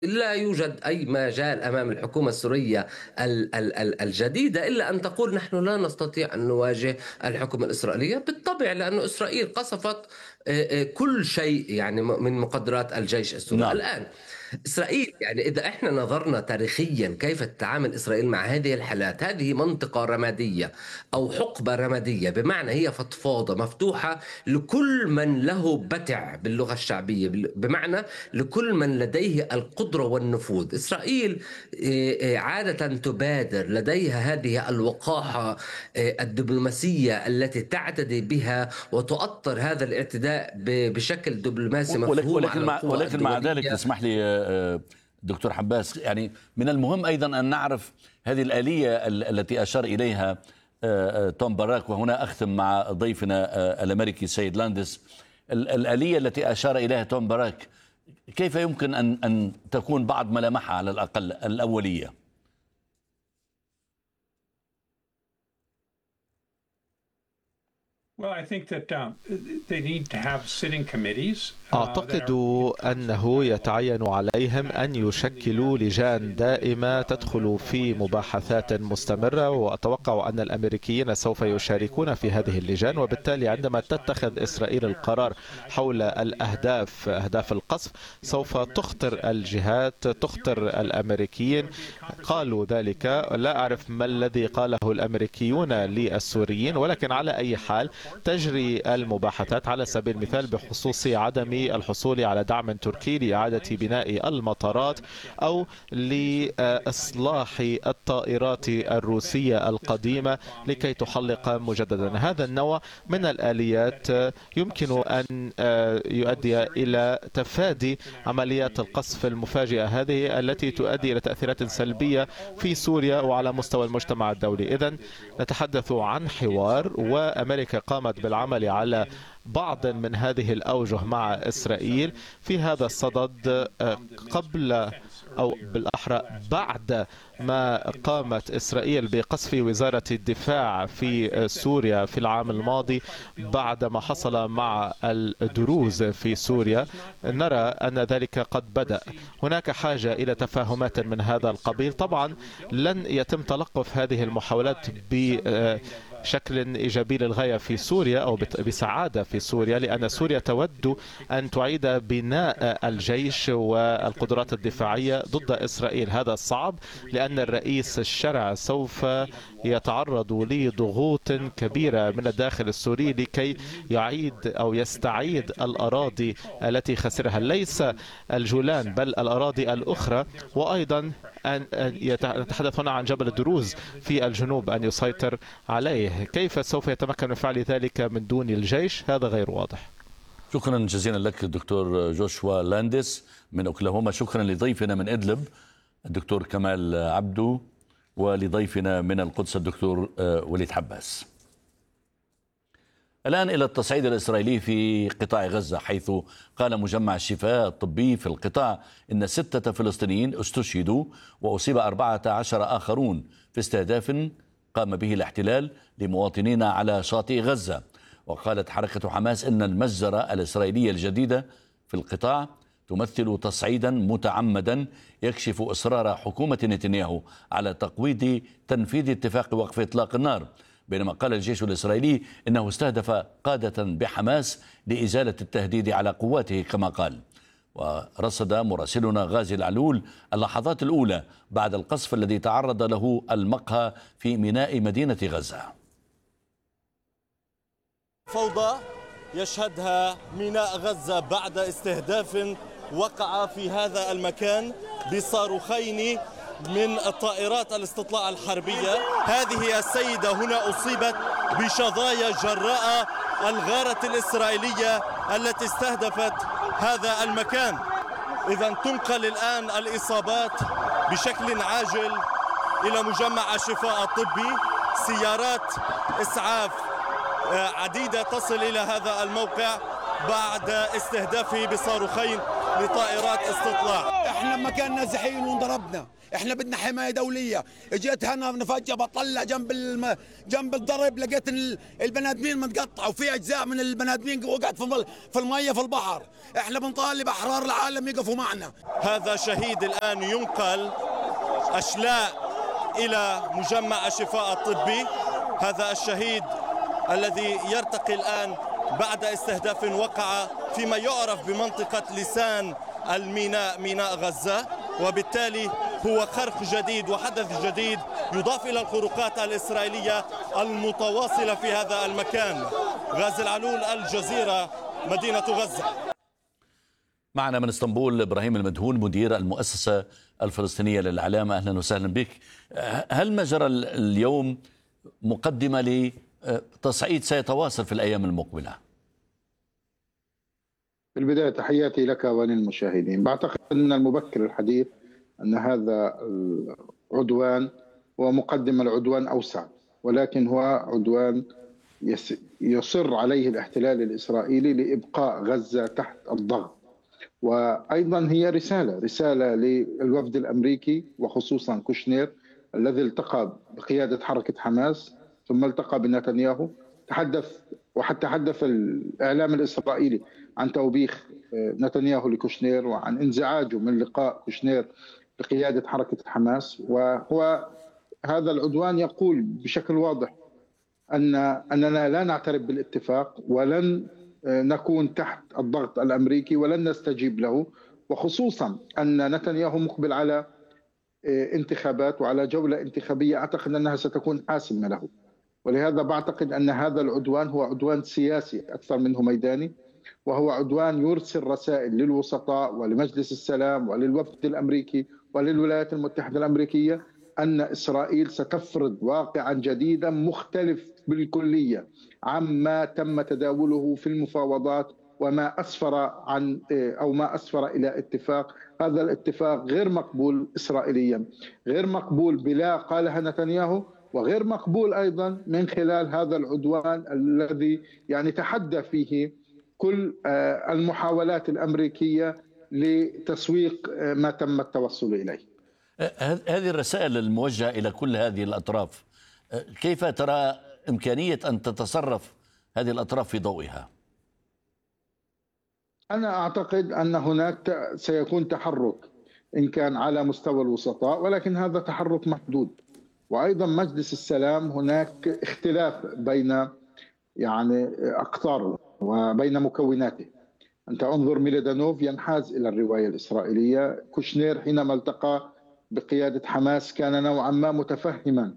لا يوجد أي مجال أمام الحكومة السورية الجديدة إلا أن تقول نحن لا نستطيع أن نواجه الحكومة الإسرائيلية. بالطبع لأن إسرائيل قصفت كل شيء يعني من مقدرات الجيش السوري نعم. الآن. إسرائيل يعني إذا إحنا نظرنا تاريخيا كيف تتعامل إسرائيل مع هذه الحالات، هذه منطقة رمادية أو حقبة رمادية، بمعنى هي فضفاضة مفتوحة لكل من له بتع باللغة الشعبية، بمعنى لكل من لديه القدرة والنفوذ. إسرائيل عادة تبادر، لديها هذه الوقاحة الدبلوماسية التي تعتدي بها وتؤطر هذا الاعتداء بشكل دبلوماسي مفهوم على القوى ولكن مع ذلك الدولية. تسمح لي دكتور حباس، يعني من المهم أيضا أن نعرف هذه الآلية التي أشار إليها توم باراك. وهنا أختم مع ضيفنا الأمريكي سيد لاندس. الآلية التي أشار إليها توم باراك كيف يمكن أن تكون بعض ملامحها على الأقل الأولية؟ أعتقد أنه يتعين عليهم أن يشكلوا لجان دائمة تدخل في مباحثات مستمرة، وأتوقع أن الأمريكيين سوف يشاركون في هذه اللجان. وبالتالي عندما تتخذ إسرائيل القرار حول أهداف القصف سوف تخطر الجهات، تخطر الأمريكيين. قالوا ذلك، لا أعرف ما الذي قاله الأمريكيون للسوريين، ولكن على أي حال تجري المباحثات على سبيل المثال بخصوص عدم الحصول على دعم تركي لإعادة بناء المطارات أو لإصلاح الطائرات الروسية القديمة لكي تحلق مجددا. هذا النوع من الآليات يمكن أن يؤدي إلى تفادي عمليات القصف المفاجئة هذه التي تؤدي إلى تأثيرات سلبية في سوريا وعلى مستوى المجتمع الدولي. إذن نتحدث عن حوار، وأمريكا قامت بالعمل على بعض من هذه الأوجه مع إسرائيل في هذا الصدد قبل أو بالأحرى بعد ما قامت إسرائيل بقصف وزارة الدفاع في سوريا في العام الماضي. بعد ما حصل مع الدروز في سوريا نرى أن ذلك قد بدأ. هناك حاجة إلى تفاهمات من هذا القبيل. طبعا لن يتم تلقف هذه المحاولات بشكل إيجابي للغاية في سوريا أو بسعادة في سوريا، لأن سوريا تود أن تعيد بناء الجيش والقدرات الدفاعية ضد إسرائيل. هذا صعب لأن الرئيس الشرع سوف يتعرض لضغوط كبيرة من الداخل السوري لكي يعيد أو يستعيد الأراضي التي خسرها، ليس الجولان بل الأراضي الأخرى. وأيضا أن نتحدث هنا عن جبل الدروز في الجنوب أن يسيطر عليه. كيف سوف يتمكن من فعل ذلك من دون الجيش؟ هذا غير واضح. شكرا جزيلا لك دكتور جوشوا لاندس من أوكلاهوما. شكرا لضيفنا من إدلب الدكتور كمال عبدو، ولضيفنا من القدس الدكتور وليد حباس. الآن إلى التصعيد الإسرائيلي في قطاع غزة، حيث قال مجمع الشفاء الطبي في القطاع إن 6 فلسطينيين استشهدوا وأصيب 14 آخرون في استهداف قام به الاحتلال لمواطنين على شاطئ غزة. وقالت حركة حماس إن المجزرة الإسرائيلية الجديدة في القطاع تمثل تصعيدا متعمدا يكشف إصرار حكومة نتنياهو على تقويض تنفيذ اتفاق وقف إطلاق النار. بينما قال الجيش الإسرائيلي إنه استهدف قادة بحماس لإزالة التهديد على قواته كما قال. ورصد مراسلنا غازي العلول اللحظات الأولى بعد القصف الذي تعرض له المقهى في ميناء مدينة غزة. فوضى يشهدها ميناء غزة بعد استهداف وقع في هذا المكان بصاروخين من الطائرات الاستطلاع الحربية. هذه السيدة هنا أصيبت بشظايا جراء الغارة الإسرائيلية التي استهدفت هذا المكان. إذن تنقل الآن الإصابات بشكل عاجل إلى مجمع الشفاء الطبي. سيارات إسعاف عديدة تصل إلى هذا الموقع بعد استهدافه بصاروخين لطائرات استطلاع. احنا مكان نازحين وانضربنا، احنا بدنا حمايه دوليه. اجيت هنا فجاه بطلع جنب الضرب، لقيت البني ادمين متقطعه وفي اجزاء من البني ادمين وقعت في الميه في البحر. احنا بنطالب احرار العالم يقفوا معنا. هذا شهيد الان ينقل اشلاء الى مجمع الشفاء الطبي. هذا الشهيد الذي يرتقي الان بعد استهداف وقع فيما يعرف بمنطقه لسان الميناء، ميناء غزة، وبالتالي هو خرق جديد وحدث جديد يضاف إلى الخروقات الإسرائيلية المتواصلة في هذا المكان. غازي العلول، الجزيرة، مدينة غزة. معنا من اسطنبول إبراهيم المدهون مدير المؤسسة الفلسطينية للإعلام، أهلا وسهلا بك. هل ما جرى اليوم مقدمة لتصعيد سيتواصل في الأيام المقبلة؟ في البداية تحياتي لك وللمشاهدين. بعتقد أن المبكر الحديث أن هذا العدوان هو مقدمة لعدوان أوسع، ولكن هو عدوان يصر عليه الاحتلال الإسرائيلي لإبقاء غزة تحت الضغط. وأيضا هي رسالة للوفد الأمريكي وخصوصا كوشنير الذي التقى بقيادة حركة حماس ثم التقى بنتنياهو. تحدث الإعلام الإسرائيلي عن توبيخ نتنياهو لكوشنير وعن انزعاجه من لقاء كوشنير بقيادة حركة حماس. وهو هذا العدوان يقول بشكل واضح أننا لا نعترف بالاتفاق ولن نكون تحت الضغط الأمريكي ولن نستجيب له، وخصوصا أن نتنياهو مقبل على انتخابات وعلى جولة انتخابية أعتقد أنها ستكون حاسمة له. ولهذا بعتقد أن هذا العدوان هو عدوان سياسي أكثر منه ميداني، وهو عدوان يرسل رسائل للوسطاء ولمجلس السلام وللوفد الأمريكي وللولايات المتحدة الأمريكية أن إسرائيل ستفرض واقعا جديدا مختلف بالكلية عما تم تداوله في المفاوضات وما ما أسفر إلى اتفاق. هذا الاتفاق غير مقبول إسرائيليا، غير مقبول بلا قالها نتنياهو، وغير مقبول أيضا من خلال هذا العدوان الذي تحدى فيه كل المحاولات الأمريكية لتسويق ما تم التوصل إليه. هذه الرسائل الموجهة إلى كل هذه الأطراف، كيف ترى إمكانية أن تتصرف هذه الأطراف في ضوئها؟ أنا أعتقد أن هناك سيكون تحرك إن كان على مستوى الوسطاء، ولكن هذا تحرك محدود. وأيضا مجلس السلام هناك اختلاف بين أقطاره وبين مكوناته. أنت انظر ميلادانوف ينحاز إلى الرواية الإسرائيلية. كوشنير حينما التقى بقيادة حماس كان نوعا ما متفهما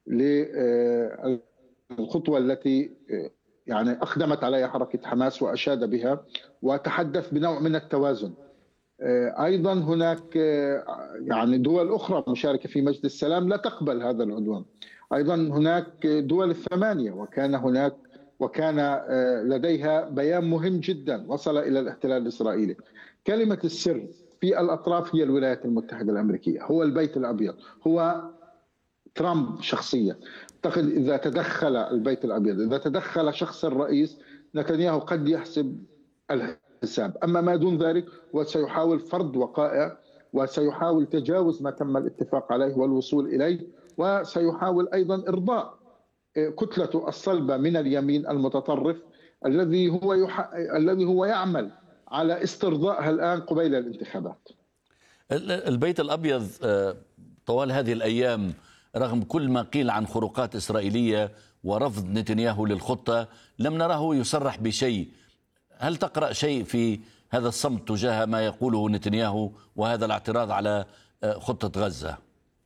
للخطوة التي أقدمت عليها حركة حماس وأشاد بها وتحدث بنوع من التوازن. أيضا هناك دول أخرى مشاركة في مجلس السلام لا تقبل هذا العدوان. أيضا هناك دول الثمانية وكان لديها بيان مهم جدا وصل إلى الاحتلال الإسرائيلي. كلمة السر في الأطراف هي الولايات المتحدة الأمريكية، هو البيت الأبيض، هو ترامب شخصيا. أعتقد إذا تدخل البيت الأبيض، إذا تدخل شخص الرئيس نتنياهو قد يحسب الحساب. أما ما دون ذلك وسيحاول فرض وقائع وسيحاول تجاوز ما تم الاتفاق عليه والوصول إليه، وسيحاول أيضا إرضاء كتلته الصلبة من اليمين المتطرف الذي هو يعمل على استرضائها الآن قبيل الانتخابات. البيت الأبيض طوال هذه الأيام رغم كل ما قيل عن خروقات إسرائيلية ورفض نتنياهو للخطة لم نراه يصرح بشيء. هل تقرأ شيء في هذا الصمت تجاه ما يقوله نتنياهو وهذا الاعتراض على خطة غزة؟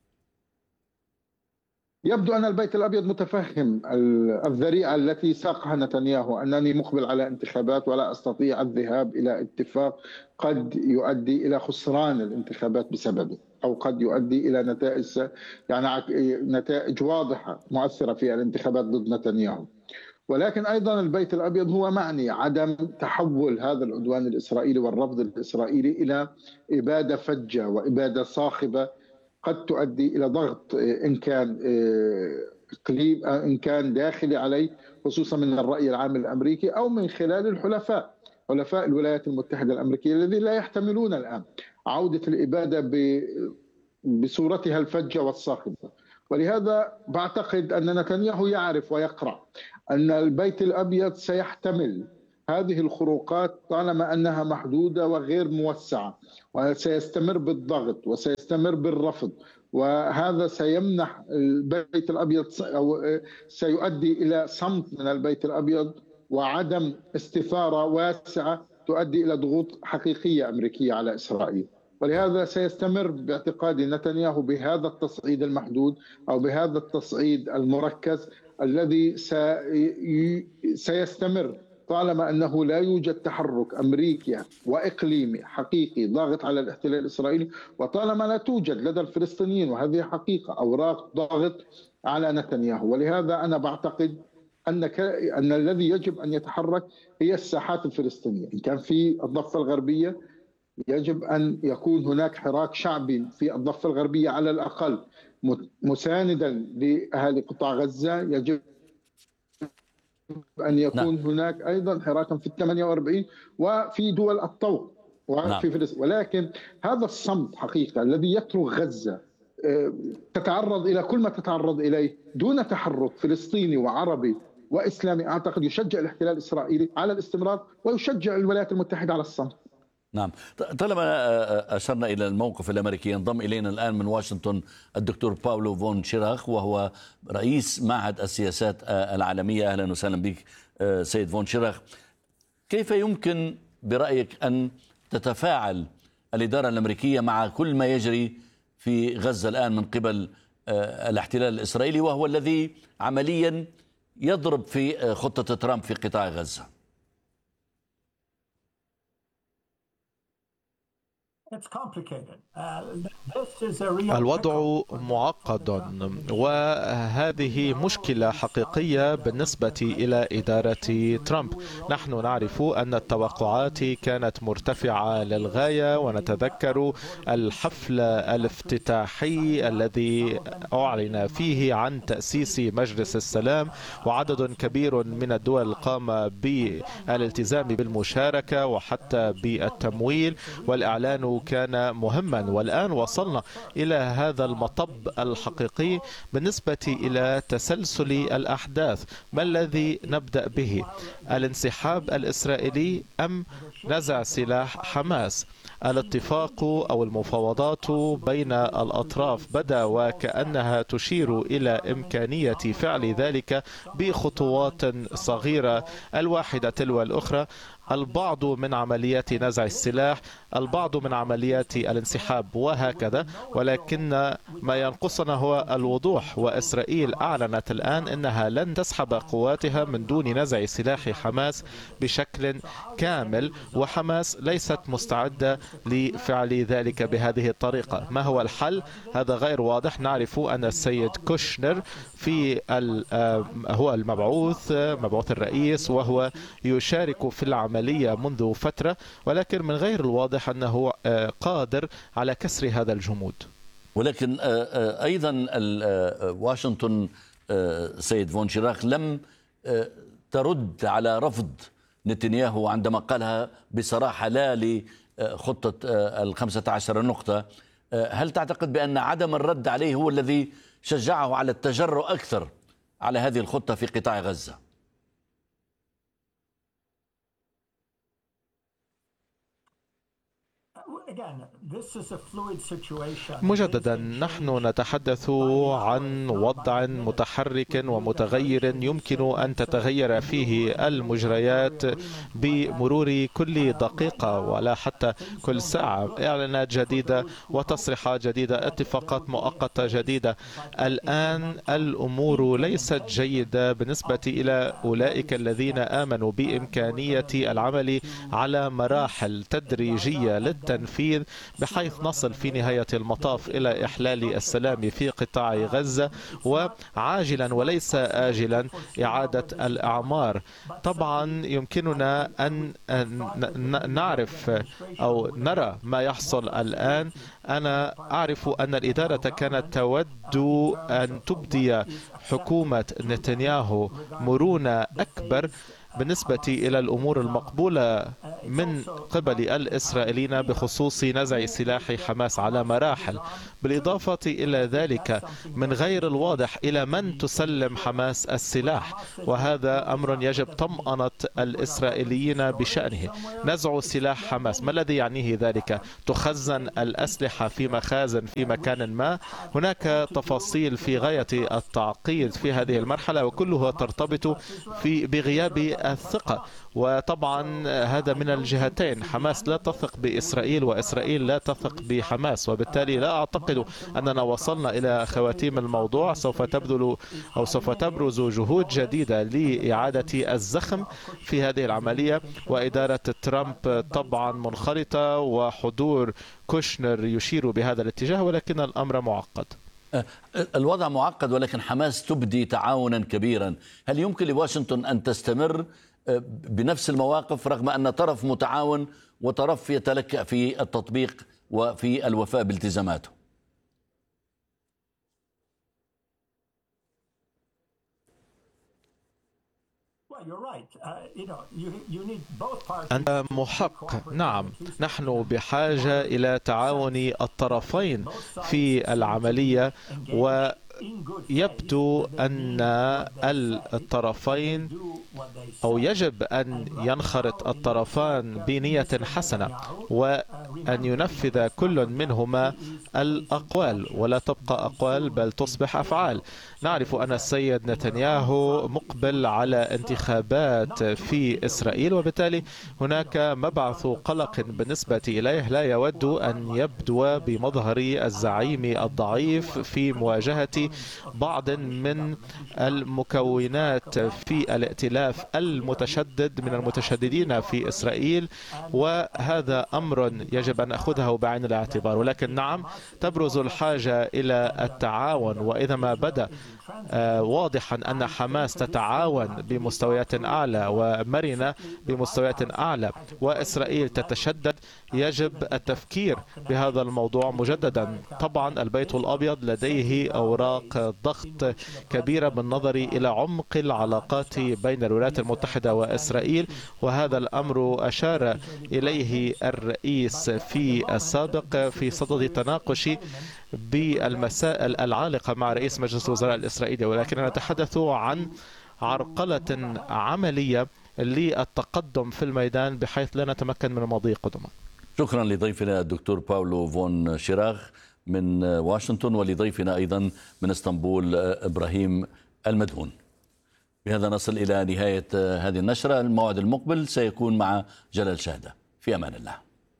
يبدو أن البيت الأبيض متفهم الذريعة التي ساقها نتنياهو، أنني مقبل على انتخابات ولا أستطيع الذهاب إلى اتفاق قد يؤدي إلى خسران الانتخابات بسببه، أو قد يؤدي إلى نتائج واضحة مؤثرة في الانتخابات ضد نتنياهو. ولكن أيضا البيت الأبيض هو معني عدم تحول هذا العدوان الإسرائيلي والرفض الإسرائيلي إلى إبادة فجة وإبادة صاخبة قد تؤدي إلى ضغط إن كان إقليم إن كان داخلي عليه، خصوصا من الرأي العام الأمريكي أو من خلال الحلفاء. حلفاء الولايات المتحدة الأمريكية الذين لا يحتملون الآن عودة الإبادة بصورتها الفجة والصاخبة. ولهذا بعتقد أن نتنياهو يعرف ويقرأ أن البيت الأبيض سيحتمل هذه الخروقات طالما أنها محدودة وغير موسعة، وسيستمر بالضغط وسيستمر بالرفض، وهذا سيمنح البيت الأبيض أو سيؤدي إلى صمت من البيت الأبيض وعدم استثارة واسعة تؤدي إلى ضغوط حقيقية أمريكية على إسرائيل. ولهذا سيستمر باعتقادي نتنياهو بهذا التصعيد المحدود أو بهذا التصعيد المركز الذي سيستمر طالما أنه لا يوجد تحرك أمريكي وإقليمي حقيقي ضاغط على الاحتلال الإسرائيلي، وطالما لا توجد لدى الفلسطينيين، وهذه حقيقة، أوراق ضغط على نتنياهو. ولهذا أنا بعتقد أن الذي يجب أن يتحرك هي الساحات الفلسطينية. إن كان في الضفة الغربية يجب أن يكون هناك حراك شعبي في الضفة الغربية على الأقل مساندا لأهالي قطاع غزة. يجب أن يكون هناك أيضا حراكا في 48 وفي دول الطوق وفي فلسطين. ولكن هذا الصمت حقيقة الذي يترك غزة تتعرض إلى كل ما تتعرض إليه دون تحرك فلسطيني وعربي وإسلامي، أعتقد يشجع الاحتلال الإسرائيلي على الاستمرار ويشجع الولايات المتحدة على الصمت. نعم، طالما أشرنا إلى الموقف الأمريكي، ينضم إلينا الآن من واشنطن الدكتور باولو فون شيراخ، وهو رئيس معهد السياسات العالمية. أهلا وسهلا بك سيد فون شيراخ. كيف يمكن برأيك أن تتفاعل الإدارة الأمريكية مع كل ما يجري في غزة الآن من قبل الاحتلال الإسرائيلي، وهو الذي عمليا يضرب في خطة ترامب في قطاع غزة؟ الوضع معقد، وهذه مشكلة حقيقية بالنسبة إلى إدارة ترامب. نحن نعرف أن التوقعات كانت مرتفعة للغاية، ونتذكر الحفل الافتتاحي الذي أعلن فيه عن تأسيس مجلس السلام، وعدد كبير من الدول قام بالالتزام بالمشاركة وحتى بالتمويل، والإعلان كان مهما. والآن وصلنا إلى هذا المطب الحقيقي بالنسبة إلى تسلسل الأحداث. ما الذي نبدأ به؟ الانسحاب الإسرائيلي أم نزع سلاح حماس؟ الاتفاق أو المفاوضات بين الأطراف بدا وكأنها تشير إلى إمكانية فعل ذلك بخطوات صغيرة الواحدة تلو الأخرى. البعض من عمليات نزع السلاح، البعض من عمليات الانسحاب، وهكذا. ولكن ما ينقصنا هو الوضوح، وإسرائيل أعلنت الآن أنها لن تسحب قواتها من دون نزع سلاح حماس بشكل كامل، وحماس ليست مستعدة لفعل ذلك بهذه الطريقة. ما هو الحل؟ هذا غير واضح. نعرف أن السيد كوشنر هو مبعوث الرئيس، وهو يشارك في العملية منذ فترة، ولكن من غير الواضح أنه قادر على كسر هذا الجمود. ولكن أيضا واشنطن سيد فون شيراخ لم ترد على رفض نتنياهو عندما قالها بصراحة لا لخطة 15 نقطة. هل تعتقد بأن عدم الرد عليه هو الذي شجعه على التجرؤ أكثر على هذه الخطة في قطاع غزة؟ مجددا نحن نتحدث عن وضع متحرك ومتغير يمكن أن تتغير فيه المجريات بمرور كل دقيقة ولا حتى كل ساعة. إعلانات جديدة وتصريحات جديدة، اتفاقات مؤقتة جديدة. الآن الأمور ليست جيدة بالنسبة إلى أولئك الذين آمنوا بإمكانية العمل على مراحل تدريجية للتنفيذ، بحيث نصل في نهاية المطاف إلى إحلال السلام في قطاع غزة، وعاجلا وليس آجلا إعادة الأعمار. طبعا يمكننا أن نعرف أو نرى ما يحصل الآن. أنا أعرف أن الإدارة كانت تود أن تبدي حكومة نتنياهو مرونة أكبر بالنسبة إلى الأمور المقبولة من قبل الإسرائيليين بخصوص نزع سلاح حماس على مراحل، بالإضافة إلى ذلك من غير الواضح إلى من تسلم حماس السلاح، وهذا أمر يجب طمأنة الإسرائيليين بشأنه. نزع سلاح حماس ما الذي يعنيه ذلك؟ تخزن الأسلحة في مخازن في مكان ما؟ هناك تفاصيل في غاية التعقيد في هذه المرحلة، وكلها ترتبط بغياب الثقة. وطبعا هذا من الجهتين، حماس لا تثق بإسرائيل وإسرائيل لا تثق بحماس، وبالتالي لا أعتقد أننا وصلنا إلى خواتيم الموضوع. سوف تبرز جهود جديدة لإعادة الزخم في هذه العملية، وإدارة ترامب طبعا منخرطة وحضور كوشنر يشير بهذا الاتجاه، ولكن الأمر معقد. الوضع معقد، ولكن حماس تبدي تعاونا كبيرا. هل يمكن لواشنطن أن تستمر بنفس المواقف رغم أن طرف متعاون وطرف يتلكأ في التطبيق وفي الوفاء بالتزاماته؟ أنت محق، نعم، نحن بحاجة إلى تعاون الطرفين في العملية، ويبدو أن الطرفين أو يجب أن ينخرط الطرفان بنية حسنة، وأن ينفذ كل منهما الأقوال، ولا تبقى أقوال بل تصبح أفعال. نعرف أن السيد نتنياهو مقبل على انتخابات في إسرائيل، وبالتالي هناك مبعث قلق بالنسبة إليه. لا يود أن يبدو بمظهر الزعيم الضعيف في مواجهة بعض من المكونات في الائتلاف المتشدد من المتشددين في إسرائيل، وهذا أمر يجب أن نأخذه بعين الاعتبار. ولكن نعم، تبرز الحاجة إلى التعاون، وإذا ما بدأ واضحا أن حماس تتعاون بمستويات أعلى ومرنة بمستويات أعلى، وإسرائيل تتشدد، يجب التفكير بهذا الموضوع مجددا. طبعا البيت الأبيض لديه أوراق ضغط كبيرة بالنظر إلى عمق العلاقات بين الولايات المتحدة وإسرائيل، وهذا الأمر أشار إليه الرئيس في السابق في صدد تناقش بالمسائل العالقة مع رئيس مجلس الوزراء الإسرائيلي، ولكننا نتحدث عن عرقلة عملية للتقدم في الميدان بحيث لا نتمكن من المضي قدما. شكرا لضيفنا الدكتور باولو فون شيراغ من واشنطن، ولضيفنا أيضا من اسطنبول إبراهيم المدهون. بهذا نصل إلى نهاية هذه النشرة. الموعد المقبل سيكون مع جلال شهدة. في أمان الله.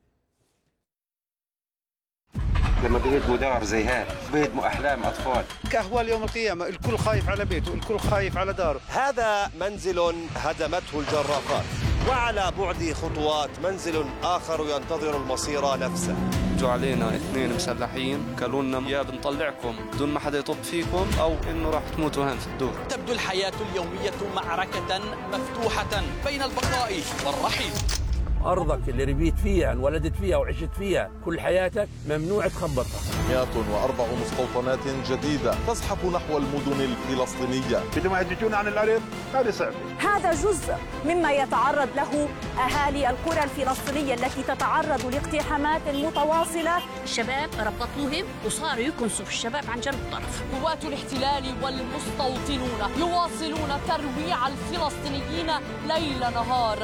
لما بهدموا دار زي هاد بهدموا أحلام أطفال. كأهوال يوم القيامة، الكل خايف على بيته، الكل خايف على داره. هذا منزل هدمته الجرافات، وعلى بعد خطوات منزل آخر ينتظر المصير نفسه. جو علينا 2 مسلحين قالوا لنا يا بنطلعكم بدون ما حدا يطب فيكم أو إنه راح تموتوا هان في الدور. تبدو الحياة اليومية معركة مفتوحة بين البقاء والرحيل. أرضك اللي ربيت فيها انولدت فيها وعشت فيها كل حياتك ممنوع تخبطها. 104 مستوطنات جديدة تزحف نحو المدن الفلسطينية. بدهم يهججون عن الأرض، هذا صعب. هذا جزء مما يتعرض له أهالي القرى الفلسطينية التي تتعرض لاقتحامات متواصلة. الشباب ربطوهم وصاروا يكنسوا في الشباب عن جنب الطرف. قوات الاحتلال والمستوطنون يواصلون ترويع الفلسطينيين ليل نهار.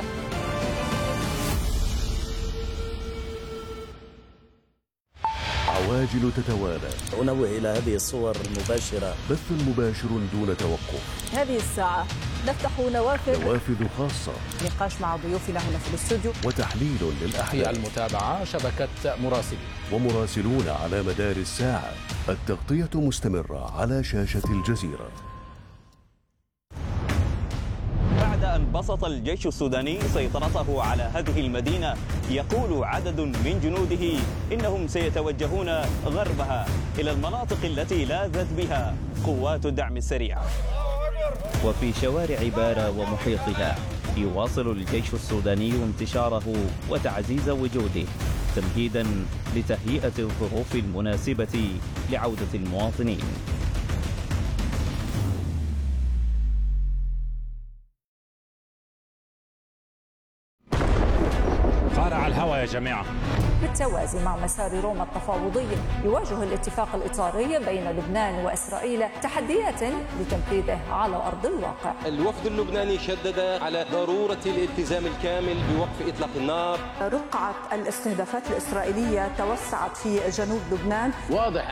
عواجل تتوالى. أنوه إلى هذه الصور المباشرة. بث مباشر دون توقف. هذه الساعة نفتح نوافذ خاصة. نقاش مع ضيوفنا هنا في الاستوديو. وتحليل للأحداث. المتابعة شبكة مراسلين. ومراسلون على مدار الساعة. التغطية مستمرة على شاشة الجزيرة. بعد أن بسط الجيش السوداني سيطرته على هذه المدينة، يقول عدد من جنوده إنهم سيتوجهون غربها إلى المناطق التي لاذت بها قوات الدعم السريع. وفي شوارع بارا ومحيطها يواصل الجيش السوداني انتشاره وتعزيز وجوده تمهيدا لتهيئة الظروف المناسبة لعودة المواطنين. جميعا. بالتوازي مع مسار روما التفاوضي، يواجه الاتفاق الإطاري بين لبنان وإسرائيل تحديات لتنفيذه على أرض الواقع. الوفد اللبناني شدد على ضرورة الالتزام الكامل بوقف إطلاق النار. رقعة الاستهدافات الإسرائيلية توسعت في جنوب لبنان. واضح